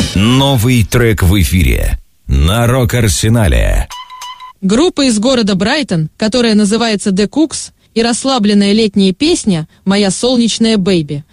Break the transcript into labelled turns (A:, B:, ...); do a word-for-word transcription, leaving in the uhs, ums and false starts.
A: Новый трек в эфире на Рок-Арсенале.
B: Группа из города Брайтон, которая называется The Cooks, и расслабленная летняя песня «Моя солнечная бэйби».